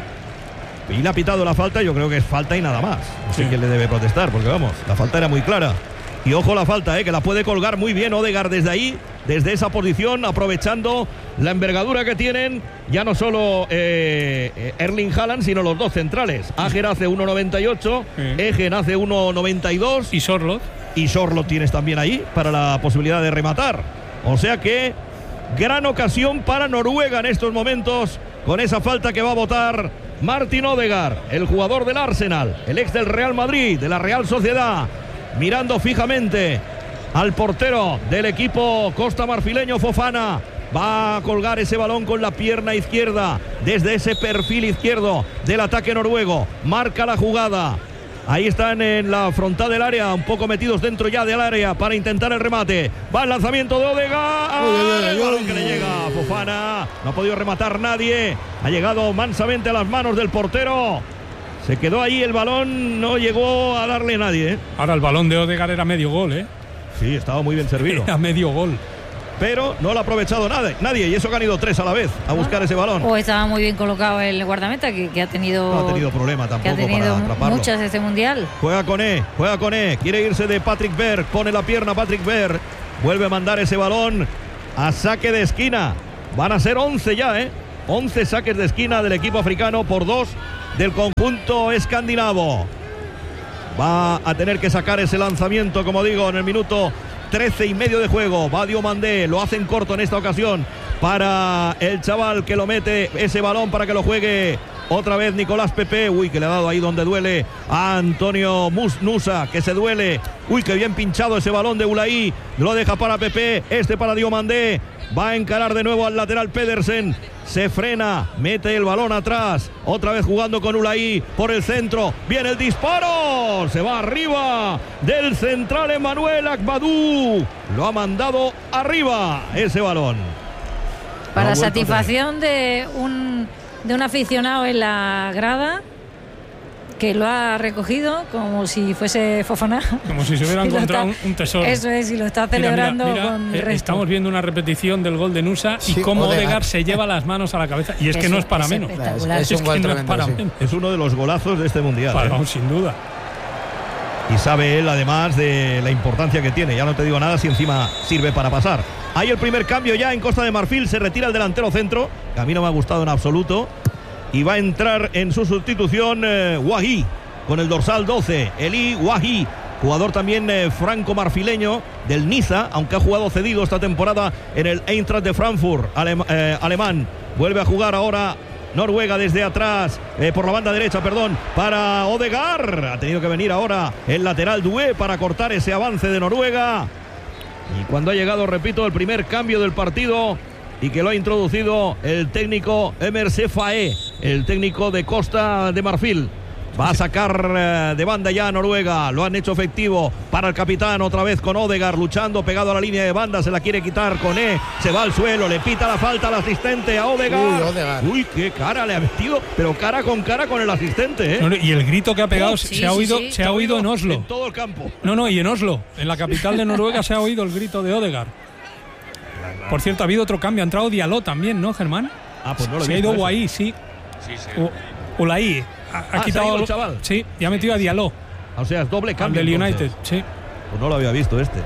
y le ha pitado la falta. Yo creo que es falta y nada más. No sé Sí. quién le debe protestar, porque vamos, la falta era muy clara. Y ojo la falta, eh, que la puede colgar muy bien Odegaard desde ahí, desde esa posición, aprovechando la envergadura que tienen ya no solo eh, Erling Haaland, sino los dos centrales. Ager hace uno noventa y ocho, Sí. Egen hace uno noventa y dos Y Sorloth. y Sorloth tienes también ahí para la posibilidad de rematar. O sea que gran ocasión para Noruega en estos momentos con esa falta que va a votar Martin Odegaard, el jugador del Arsenal, el ex del Real Madrid, de la Real Sociedad, mirando fijamente al portero del equipo costamarfileño, Fofana. Va a colgar ese balón con la pierna izquierda desde ese perfil izquierdo del ataque noruego. Marca la jugada. Ahí están en la frontal del área, un poco metidos dentro ya del área para intentar el remate. Va el lanzamiento de Odegaard. El balón que le llega a Fofana. No ha podido rematar nadie. Ha llegado mansamente a las manos del portero. Se quedó ahí el balón, no llegó a darle nadie, ¿eh? Ahora el balón de Odegaard era medio gol, ¿eh? Sí, estaba muy bien servido. Era medio gol. Pero no lo ha aprovechado nadie, nadie y eso que han ido tres a la vez a buscar ese balón. O estaba muy bien colocado el guardameta, que, que ha tenido. No ha tenido problema tampoco, que ha tenido para atraparlo. Muchas este mundial. Juega con E, juega con E, quiere irse de Patrick Berg, pone la pierna Patrick Berg, vuelve a mandar ese balón a saque de esquina. Van a ser once ya, ¿eh? once saques de esquina del equipo africano por dos del conjunto escandinavo. Va a tener que sacar ese lanzamiento, como digo, en el minuto trece y medio de juego. Va Diomandé, lo hacen corto en esta ocasión para el chaval que lo mete ese balón para que lo juegue otra vez Nicolás Pepe. Uy, que le ha dado ahí donde duele a Antonio Nusa, que se duele. Uy, que bien pinchado ese balón de Ulaí. Lo deja para Pepe, este para Diomandé. Va a encarar de nuevo al lateral Pedersen. Se frena, mete el balón atrás. Otra vez jugando con Ulaí por el centro. Viene el disparo. Se va arriba del central Emmanuel Agbadou. Lo ha mandado arriba ese balón. Para satisfacción de un, de un aficionado en la grada, que lo ha recogido como si fuese Fofana. Como si se hubiera encontrado está, un tesoro. Eso es, y lo está celebrando mira, mira, mira, con el eh, resto. Estamos viendo una repetición del gol de Nusa sí, y cómo Odegaard. Odegaard se lleva las manos a la cabeza. Y es, es que no es para es menos. Es, es, es, que no es para sí. menos. Es uno de los golazos de este mundial. Para, ¿eh? Sin duda. Y sabe él además de la importancia que tiene. Ya no te digo nada si encima sirve para pasar. Hay el primer cambio ya en Costa de Marfil. Se retira el delantero centro, que a mí no me ha gustado en absoluto. Y va a entrar en su sustitución eh, Wahi, con el dorsal doce, Eli Wahi, jugador también eh, franco-marfileño del Niza, aunque ha jugado cedido esta temporada en el Eintracht de Frankfurt, alem eh, alemán. Vuelve a jugar ahora Noruega desde atrás, eh, por la banda derecha, perdón, para Odegaard. Ha tenido que venir ahora el lateral Doué para cortar ese avance de Noruega. Y cuando ha llegado, repito, el primer cambio del partido y que lo ha introducido el técnico Emer Sefae, el técnico de Costa de Marfil. Va a sacar eh, de banda ya a Noruega. Lo han hecho efectivo para el capitán. Otra vez con Odegaard luchando pegado a la línea de banda. Se la quiere quitar con E. Se va al suelo. Le pita la falta al asistente a Odegaard. Uy, Odegaard. Uy, qué cara le ha metido. Pero cara con cara con el asistente, ¿eh? No, no, y el grito que ha pegado oh, se, sí, ha oído, sí, sí. se ha oído en Oslo. En todo el campo. No, no, y en Oslo. En la capital de Noruega se ha oído el grito de Odegaard. Por cierto, ha habido otro cambio. Ha entrado Diallo también, ¿no, Germán? Ah, pues no lo he Se ha ido Guaí, sí. Sí, sí. O, Ulaí. Ha, ha ah, quitado el chaval. Sí, y ha metido a Diallo. O sea, es doble cambio. Del entonces. United, sí. Pues no lo había visto este.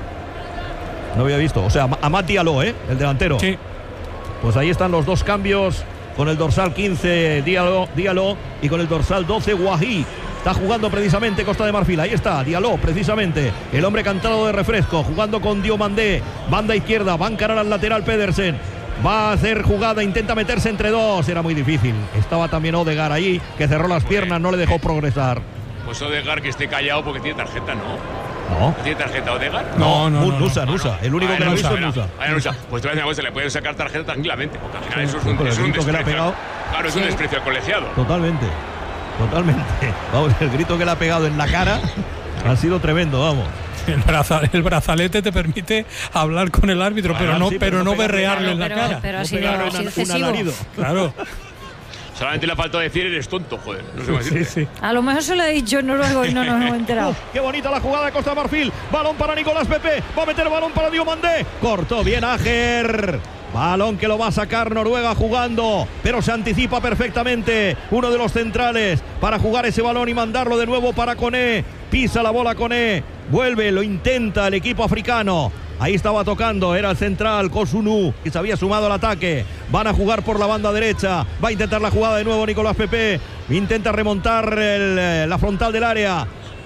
No había visto. O sea, a Matt Diallo, ¿eh? El delantero. Sí. Pues ahí están los dos cambios. Con el dorsal quince, Diallo, Diallo y con el dorsal doce, Wahi. Está jugando precisamente Costa de Marfil. Ahí está, Diallo, precisamente. El hombre cantado de refresco. Jugando con Diomandé. Banda izquierda. Va a encarar al lateral Pedersen. Va a hacer jugada, intenta meterse entre dos. Era muy difícil. Estaba también Odegaard ahí, que cerró las piernas, no le dejó progresar. Pues Odegaard que esté callado porque tiene tarjeta, ¿no? No. ¿Tiene tarjeta Odegaard? No, no, no. Nusa, no, Nusa. no. El único ah, que lo ha Nusa, visto es Nusa. Ah, Nusa. Pues te voy a decir una cosa, le pueden sacar tarjeta tranquilamente, porque al final Sí, eso es un, con el es un grito que le ha desprecio. pegado. Claro, es Sí. un desprecio al colegiado. Totalmente. Totalmente. Vamos, el grito que le ha pegado en la cara ha sido tremendo, vamos. El, braza, el brazalete te permite hablar con el árbitro, Bueno, pero no, sí, pero pero no no berrearle Claro, en la pero, cara. pero ha No sido, pegar ha un- sido un excesivo. alarido. Claro. Solamente le ha faltado decir eres tonto, joder. No sé cómo Sí, decirte. sí. A lo mejor se lo he dicho en noruego y no nos hemos enterado. Uf, qué bonita la jugada de Costa de Marfil. Balón para Nicolás Pepe. Va a meter el balón para Diomandé. Cortó bien Ager. Balón que lo va a sacar Noruega jugando, pero se anticipa perfectamente uno de los centrales para jugar ese balón y mandarlo de nuevo para Koné. Pisa la bola Koné. Vuelve, lo intenta el equipo africano. Ahí estaba tocando, era el central Kosunu, que se había sumado al ataque. Van a jugar por la banda derecha. Va a intentar la jugada de nuevo Nicolás Pepe. Intenta remontar el, la frontal del área.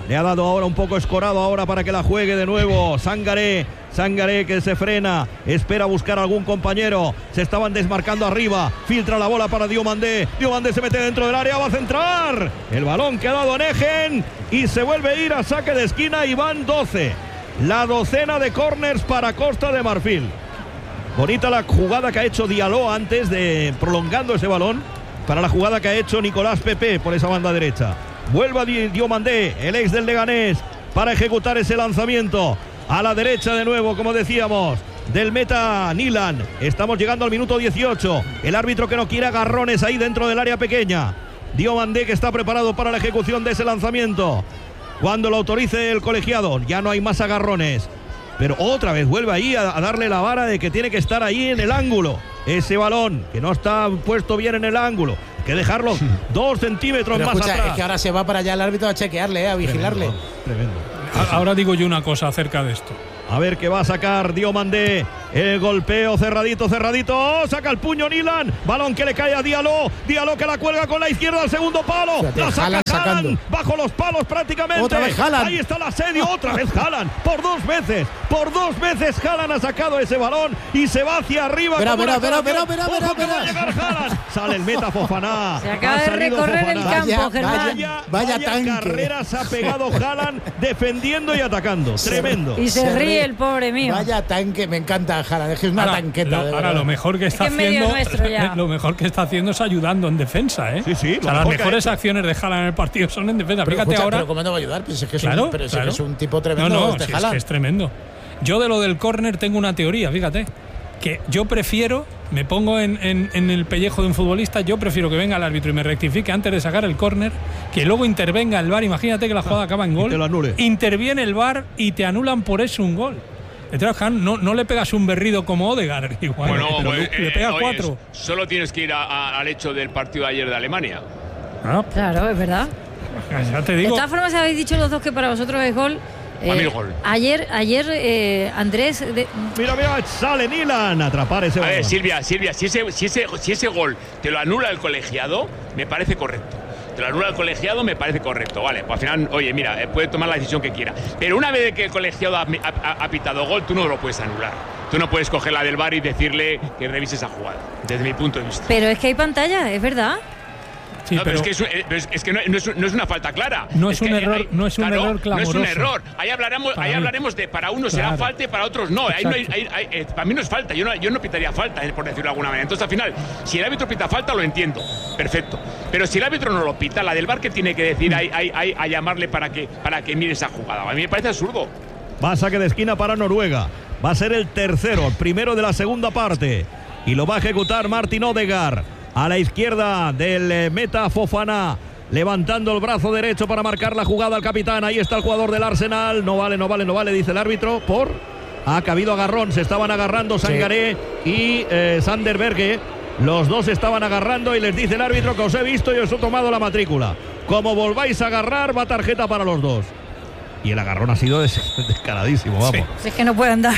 Le ha dado ahora un poco escorado ahora para que la juegue de nuevo. Sangaré. Sangaré que se frena, espera buscar a algún compañero. Se estaban desmarcando arriba. Filtra la bola para Diomandé. Diomandé se mete dentro del área, va a centrar. El balón que ha dado Negen y se vuelve a ir a saque de esquina y van doce. La docena de córners para Costa de Marfil. Bonita la jugada que ha hecho Diallo antes de prolongando ese balón para la jugada que ha hecho Nicolás Pepe por esa banda derecha. Vuelve a Diomandé, el ex del Leganés, para ejecutar ese lanzamiento. A la derecha de nuevo, como decíamos, del meta Nilan. Estamos llegando al minuto dieciocho. El árbitro que no quiere agarrones ahí dentro del área pequeña. Diomandé que está preparado para la ejecución de ese lanzamiento. Cuando lo autorice el colegiado, ya no hay más agarrones. Pero otra vez vuelve ahí a, a darle la vara de que tiene que estar ahí en el ángulo. Ese balón que no está puesto bien en el ángulo. Hay que dejarlo dos centímetros Pero más escucha, atrás. es que ahora se va para allá el árbitro a chequearle, eh, a vigilarle. Tremendo, tremendo. Ahora digo yo una cosa acerca de esto. A ver qué va a sacar Diomandé. El golpeo cerradito, cerradito. Oh, saca el puño Nilan. Balón que le cae a Diallo. Diallo que la cuelga con la izquierda al segundo palo. Fíjate, La saca Haaland Haaland. sacando. Bajo los palos prácticamente. Otra vez Haaland. Ahí está el asedio. Otra vez Haaland. Por dos veces. Por dos veces Haaland ha sacado ese balón y se va hacia arriba. Verá, como verá, una verá, colación. verá, verá, Ojo que verá, va a llegar Haaland. Sale el meta Fofaná. Se acaba Ha de salido recorrer el Fofana. campo, Vaya, Germán. Vaya, Vaya vaya tanque. carreras ha pegado Haaland defendiendo y atacando. Tremendo. Y se, Se ríe ríe. el pobre mío. Vaya tanque, me encanta Haaland, es que es una Ahora, tanqueta. lo, de ahora verdad. lo mejor que está Es que es medio haciendo nuestro ya. lo mejor que está haciendo es ayudando en defensa, ¿eh? Sí, sí, O lo sea, las mejor que ha mejores hecho. acciones de Haaland en el partido son en defensa. Pero, Fíjate escucha, ahora. pero ¿cómo no va a ayudar? Pues es que es, Claro, un, pero es que claro. es un tipo tremendo. No, no, este si es, Haaland. que es tremendo. Yo de lo del córner tengo una teoría, fíjate. Que yo prefiero, me pongo en, en, en el pellejo de un futbolista, yo prefiero que venga el árbitro y me rectifique antes de sacar el córner, que luego intervenga el V A R. Imagínate que la jugada acaba en gol. te lo anule. Interviene el V A R y te anulan por eso un gol. Entonces, no, no le pegas un berrido como Odegaard, igual. Bueno, pero pues, le eh, pega oye, cuatro. Solo tienes que ir a- a- al hecho del partido de ayer de Alemania. Ah, Claro, es verdad. ya te De digo. todas formas, habéis dicho los dos que para vosotros es gol. Para mí es gol. Ayer, ayer eh, Andrés. de- Mira, mira, sale Nilan a atrapar ese A ver, balón. Silvia, Silvia, si ese, si, ese, si ese gol te lo anula el colegiado, me parece correcto. Te lo anula el colegiado, me parece correcto. Vale, pues al final, oye, mira, eh, puede tomar la decisión que quiera. Pero una vez que el colegiado ha, ha- ha pitado gol, tú no lo puedes anular. Tú no puedes coger la del V A R y decirle que revise esa jugada, desde mi punto de vista. Pero es que hay pantalla, es verdad. Sí, no, pero, pero- es que, es, un- eh, pero es- es que no, no es, no es una falta clara. No es un que error- hay- no es un claro, error No es un clamoroso. error. Ahí hablaremos, Para ahí mí. hablaremos de para uno será Claro. falta y para otros no. Ahí no hay- Exacto. hay- hay- eh, para mí no es falta. Yo no, yo no pitaría falta, eh, por decirlo de alguna manera. Entonces, al final, si el árbitro pita falta, lo entiendo. Perfecto. Pero si el árbitro no lo pita, la del V A R, ¿qué tiene que decir ahí, ahí- ahí a llamarle para que, para que mire esa jugada? A mí me parece absurdo. Va a saque de esquina para Noruega. Va a ser el tercero, el primero de la segunda parte. Y lo va a ejecutar Martin Odegaard. A la izquierda del eh, meta Fofana. Levantando el brazo derecho para marcar la jugada al capitán. Ahí está el jugador del Arsenal. No vale, no vale, no vale, dice el árbitro. Por. Ha cabido agarrón. Se estaban agarrando Sangaré y eh, Sander Berge. Los dos estaban agarrando y les dice el árbitro que os he visto y os he tomado la matrícula. Como volváis a agarrar, va tarjeta para los dos. Y el agarrón ha sido des descaradísimo, vamos. Si es que no puede andar.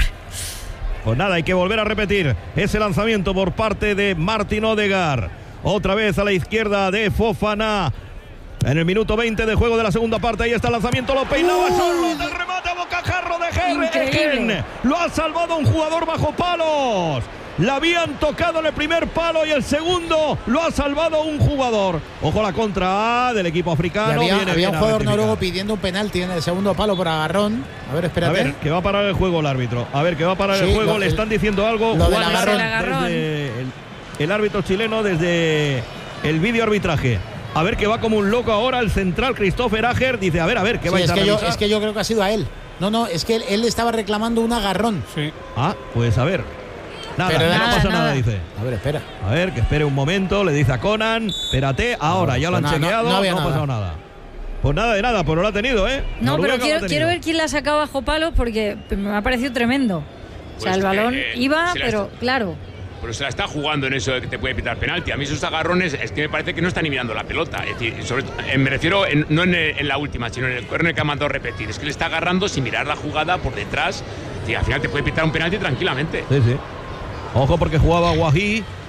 Pues nada, hay que volver a repetir ese lanzamiento por parte de Martin Odegaard. Otra vez a la izquierda de Fofana. En el minuto veinte de juego de la segunda parte, ahí está el lanzamiento, lo peinaba solo del remate a bocajarro de Increíble. Egen. Lo ha salvado un jugador bajo palos. La habían tocado en el primer palo y el segundo lo ha salvado un jugador. Ojo la contra del equipo Y africano. había Viene había bien un a jugador rectificar. noruego pidiendo un penalti en el segundo palo por agarrón. A ver, A espérate. ver, que va a parar el juego el árbitro. A ver, que va a parar Sí, el juego. lo- Le están diciendo algo. lo del Juan agarrón. Lara, desde el, el árbitro chileno desde el vídeo arbitraje. A ver, que va como un loco ahora el central Christopher Ager. Dice, a ver, a ver, ¿qué Sí, vais es, a que yo, revisar? es que yo creo que ha sido a él. No, no, es que él, él estaba reclamando un agarrón. Sí. Ah, pues a ver. Nada, Pero no nada, pasa nada, nada. dice. A ver, espera. A ver, que espere un momento, le dice a Conan. Espérate, ahora, No, ya lo han no, no, chequeado, no no, había ha nada. pasado nada. Pues nada de nada, pero lo ha tenido, ¿eh? No, Noruega pero lo ha quiero, tenido. quiero ver quién la sacaba bajo palos porque me ha parecido tremendo. O sea, Pues, el balón eh, iba, se la pero está- claro. Pero se la está jugando en eso de que te puede pitar penalti. A mí esos agarrones es que me parece que no están ni mirando la pelota. Es decir, sobre, eh, me refiero en- no en, el- en la última, sino en el córner que ha mandado repetir. Es que le está agarrando sin mirar la jugada por detrás. Y al final te puede pitar un penalti tranquilamente. Sí, sí. Ojo porque jugaba Guají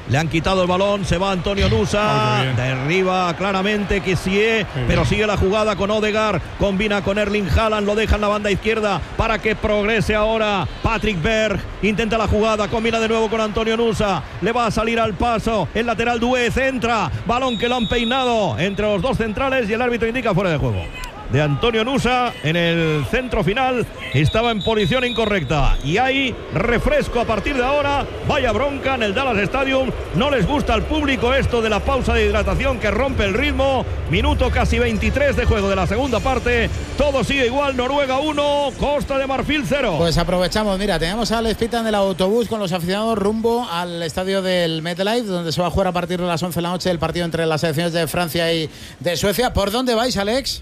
Le han quitado el balón, se va Antonio Nusa, oh, derriba claramente Kessié, pero sigue la jugada con Odegaard, combina con Erling Haaland, lo deja en la banda izquierda para que progrese ahora Patrick Berg, intenta la jugada, combina de nuevo con Antonio Nusa, le va a salir al paso, el lateral Doué centra, balón que lo han peinado entre los dos centrales y el árbitro indica fuera de juego de Antonio Nusa en el centro final, estaba en posición incorrecta y hay refresco a partir de ahora. Vaya bronca en el Dallas Stadium, no les gusta al público esto de la pausa de hidratación que rompe el ritmo. Minuto casi veintitrés de juego de la segunda parte, todo sigue igual, Noruega uno, Costa de Marfil cero. Pues aprovechamos, mira, tenemos a Alex Pita en el autobús con los aficionados rumbo al estadio del MetLife, donde se va a jugar a partir de las once de la noche el partido entre las selecciones de Francia y de Suecia. ¿Por dónde vais, Alex?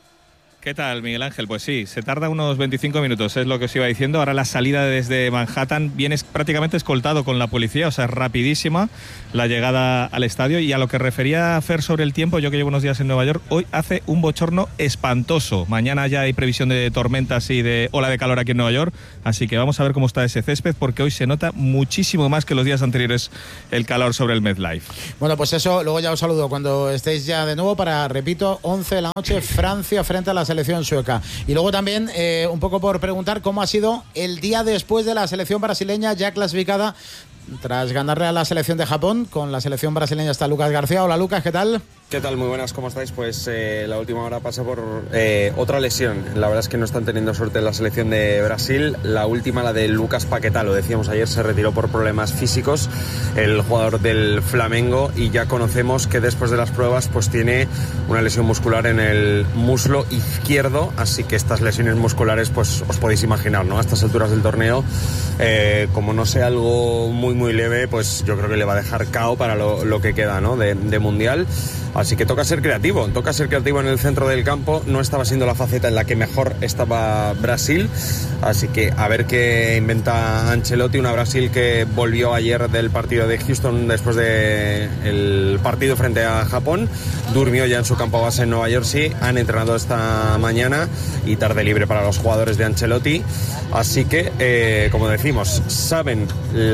¿Qué tal, Miguel Ángel? Pues sí, se tarda unos veinticinco minutos, es lo que os iba diciendo. Ahora la salida desde Manhattan viene prácticamente escoltado con la policía, o sea, es rapidísima la llegada al estadio. Y a lo que refería Fer sobre el tiempo, yo que llevo unos días en Nueva York, hoy hace un bochorno espantoso. Mañana ya hay previsión de tormentas y de ola de calor aquí en Nueva York, así que vamos a ver cómo está ese césped, porque hoy se nota muchísimo más que los días anteriores el calor sobre el MetLife. Bueno, pues eso, luego ya os saludo cuando estéis ya de nuevo para, repito, once de la noche, Francia frente a la selección sueca. Y luego también eh, un poco por preguntar cómo ha sido el día después de la selección brasileña ya clasificada tras ganarle a la selección de Japón. Con la selección brasileña está Lucas García. Hola Lucas, ¿qué tal? ¿Qué tal? Muy buenas, ¿cómo estáis? Pues eh, la última hora pasa por eh, otra lesión. La verdad es que no están teniendo suerte en la selección de Brasil. La última, la de Lucas Paquetá, lo decíamos ayer, se retiró por problemas físicos, el jugador del Flamengo, y ya conocemos que después de las pruebas pues tiene una lesión muscular en el muslo izquierdo, así que estas lesiones musculares pues os podéis imaginar, ¿no? A estas alturas del torneo, eh, como no sea algo muy muy leve, pues yo creo que le va a dejar K O para lo, lo que queda, ¿no? de, de Mundial. Así que toca ser creativo, toca ser creativo en el centro del campo. No estaba siendo la faceta en la que mejor estaba Brasil, así que a ver qué inventa Ancelotti. Una Brasil que volvió ayer del partido de Houston después del partido frente a Japón, durmió ya en su campo base en Nueva Jersey, han entrenado esta mañana y tarde libre para los jugadores de Ancelotti. Así que, eh, como decimos, saben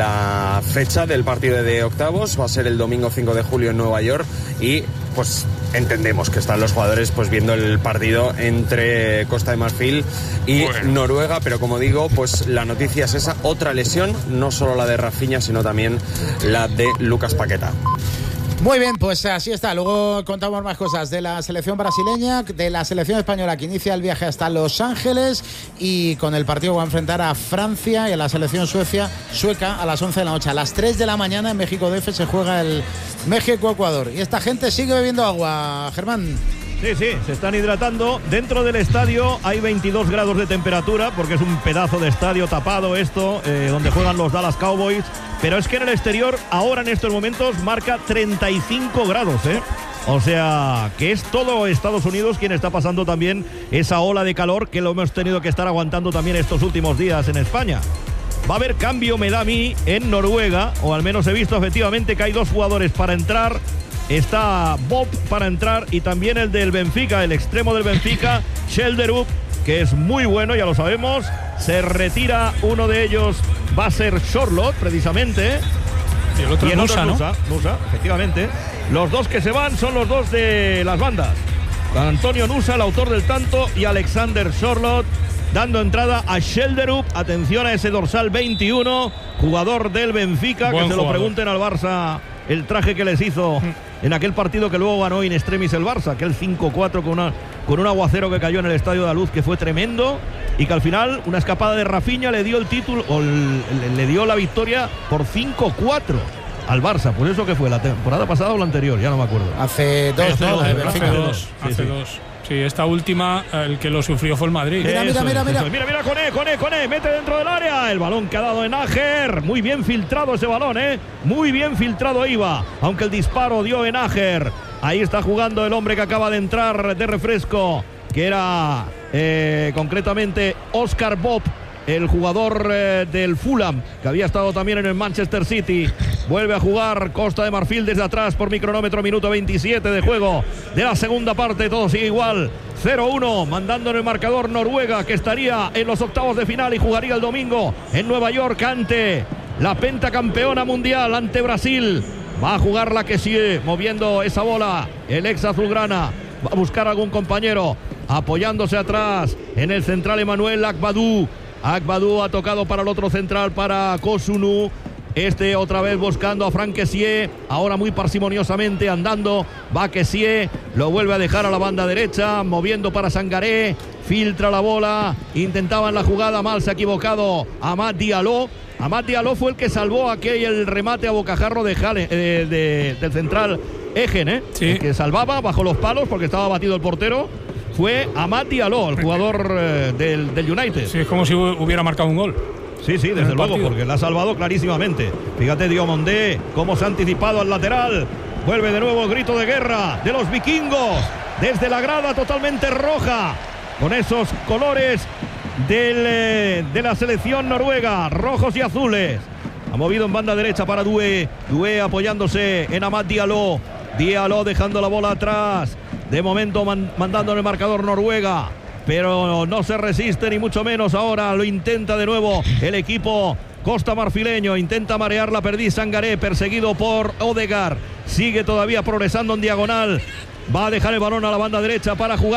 la fecha del partido de octavos, va a ser el domingo cinco de julio en Nueva York, y pues entendemos que están los jugadores pues viendo el partido entre Costa de Marfil y bueno. Noruega, pero como digo, pues la noticia es esa, otra lesión, no solo la de Rafinha, sino también la de Lucas Paquetá. Muy bien, pues así está. Luego contamos más cosas de la selección brasileña, de la selección española que inicia el viaje hasta Los Ángeles, y con el partido que va a enfrentar a Francia y a la selección Suecia, sueca a las once de la noche. A las tres de la mañana en México D F se juega el México-Ecuador. Y esta gente sigue bebiendo agua, Germán. Sí, sí, se están hidratando. Dentro del estadio hay veintidós grados de temperatura, porque es un pedazo de estadio tapado esto, eh, donde juegan los Dallas Cowboys. Pero es que en el exterior, ahora en estos momentos, marca treinta y cinco grados, ¿eh? O sea, que es todo Estados Unidos quien está pasando también esa ola de calor que lo hemos tenido que estar aguantando también estos últimos días en España. Va a haber cambio, me da a mí, en Noruega, o al menos he visto efectivamente que hay dos jugadores para entrar. Está Bob para entrar y también el del Benfica, el extremo del Benfica, Schelderup, que es muy bueno, ya lo sabemos. Se retira uno de ellos, va a ser Sorloth, precisamente. Y el otro y el Nusa, otro ¿no? Nusa, Nusa, efectivamente. Los dos que se van son los dos de las bandas. Antonio Nusa, el autor del tanto, y Alexander Sorloth, dando entrada a Schelderup. Atención a ese dorsal veintiuno, jugador del Benfica. Buen que se jugador. Lo pregunten al Barça el traje que les hizo en aquel partido que luego ganó in extremis el Barça, aquel cinco cuatro con, una, con un aguacero que cayó en el Estadio de la Luz, que fue tremendo, y que al final una escapada de Rafinha le dio el título, o el, le dio la victoria por cinco cuatro al Barça. Por eso que fue la temporada pasada o la anterior, ya no me acuerdo. Hace dos, hace ¿no? dos, Hace, hace dos, sí, hace sí. dos. Sí, esta última, el que lo sufrió fue el Madrid. Mira, mira, mira, mira. Mira, mira, Koné, Koné, Koné, mete dentro del área. El balón que ha dado en Nájer. Muy bien filtrado ese balón, ¿eh? Muy bien filtrado iba. Aunque el disparo dio en Nájer. Ahí está jugando el hombre que acaba de entrar de refresco, que era eh, concretamente Oscar Bob, el jugador eh, del Fulham, que había estado también en el Manchester City. Vuelve a jugar Costa de Marfil desde atrás por micronómetro, minuto veintisiete de juego de la segunda parte. Todo sigue igual, cero uno, mandando en el marcador Noruega, que estaría en los octavos de final y jugaría el domingo en Nueva York ante la pentacampeona mundial, ante Brasil. Va a jugar la que sigue, moviendo esa bola. El ex azulgrana va a buscar a algún compañero. Apoyándose atrás en el central Emmanuel Agbadou. Agbadou ha tocado para el otro central, para Kosunu. Este otra vez buscando a Franck Kessié. Ahora muy parsimoniosamente andando. Va Kessié. Lo vuelve a dejar a la banda derecha. Moviendo para Sangaré. Filtra la bola. Intentaba en la jugada. Mal se ha equivocado Amad Diallo. Amad Diallo fue el que salvó aquel remate a bocajarro de Jale, eh, de, del central Egen, ¿eh? Sí. El que salvaba bajo los palos porque estaba batido el portero. Fue Amad Diallo, el jugador eh, del, del United. Sí, es como si hubiera marcado un gol. Sí, sí, desde luego, partido. Porque la ha salvado clarísimamente. Fíjate Diomondé, cómo se ha anticipado al lateral. Vuelve de nuevo el grito de guerra de los vikingos. Desde la grada totalmente roja. Con esos colores del, eh, de la selección noruega, rojos y azules. Ha movido en banda derecha para Doué. Doué apoyándose en Amad Diallo. Diallo dejando la bola atrás. De momento man, mandando en el marcador Noruega. Pero no se resiste ni mucho menos. Ahora lo intenta de nuevo el equipo costa marfileño. Intenta marear la perdiz Sangaré, perseguido por Odegaard. Sigue todavía progresando en diagonal. Va a dejar el balón a la banda derecha para jugar